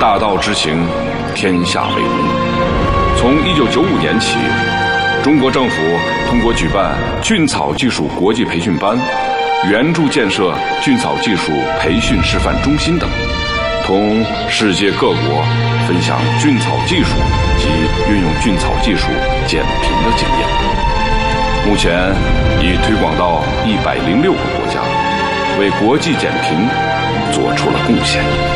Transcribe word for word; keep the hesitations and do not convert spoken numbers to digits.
大道之行，天下为公。从一九九五年起，中国政府通过举办菌草技术国际培训班、援助建设菌草技术培训示范中心等，同世界各国分享菌草技术及运用菌草技术减贫的经验。目前已推广到一百零六个国家，为国际减贫做出了贡献。